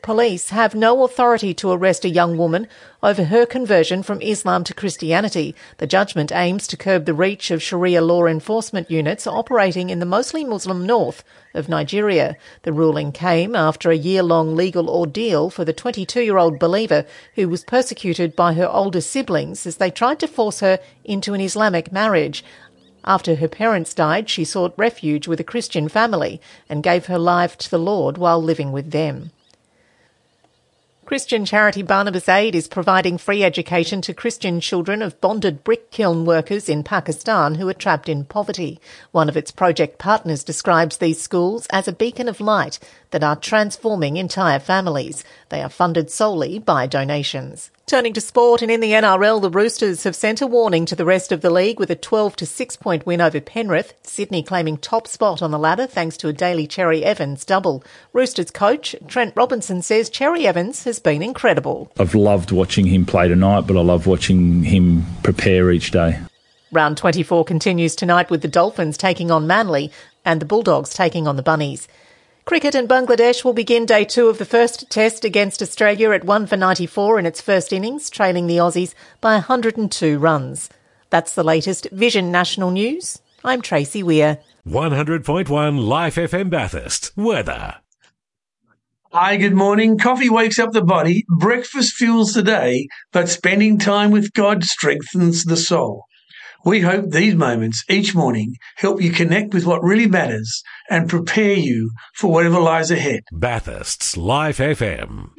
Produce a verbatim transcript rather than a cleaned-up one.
police have no authority to arrest a young woman over her conversion from Islam to Christianity. The judgment aims to curb the reach of Sharia law enforcement units operating in the mostly Muslim north of Nigeria. The ruling came after a year-long legal ordeal for the twenty-two-year-old believer who was persecuted by her older siblings as they tried to force her into an Islamic marriage. After her parents died, she sought refuge with a Christian family and gave her life to the Lord while living with them. Christian charity Barnabas Aid is providing free education to Christian children of bonded brick kiln workers in Pakistan who are trapped in poverty. One of its project partners describes these schools as a beacon of light that are transforming entire families. They are funded solely by donations. Turning to sport, and in the N R L, the Roosters have sent a warning to the rest of the league with a twelve to six point win over Penrith. Sydney claiming top spot on the ladder thanks to a Daly Cherry Evans double. Roosters coach Trent Robinson says Cherry Evans has been incredible. I've loved watching him play tonight, but I love watching him prepare each day. Round twenty-four continues tonight with the Dolphins taking on Manly and the Bulldogs taking on the Bunnies. Cricket, and Bangladesh will begin day two of the first test against Australia at one for ninety-four in its first innings, trailing the Aussies by one hundred two runs. That's the latest Vision National News. I'm Tracy Weir. one hundred point one Life F M Bathurst. Weather. Hi, good morning. Coffee wakes up the body, breakfast fuels the day, but spending time with God strengthens the soul. We hope these moments each morning help you connect with what really matters and prepare you for whatever lies ahead. Bathurst's Life F M.